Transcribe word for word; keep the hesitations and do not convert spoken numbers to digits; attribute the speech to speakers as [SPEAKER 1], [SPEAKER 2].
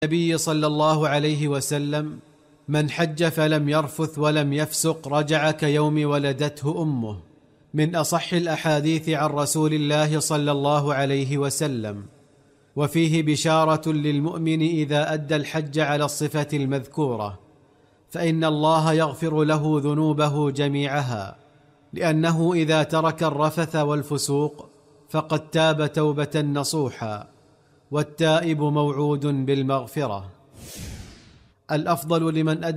[SPEAKER 1] النبي صلى الله عليه وسلم: من حج فلم يرفث ولم يفسق رجع كيوم ولدته أمه، من أصح الأحاديث عن رسول الله صلى الله عليه وسلم. وفيه بشارة للمؤمن إذا أدى الحج على الصفة المذكورة، فإن الله يغفر له ذنوبه جميعها، لأنه إذا ترك الرفث والفسوق فقد تاب توبة نصوحا، والتائب موعود بالمغفرة. الأفضل لمن أدى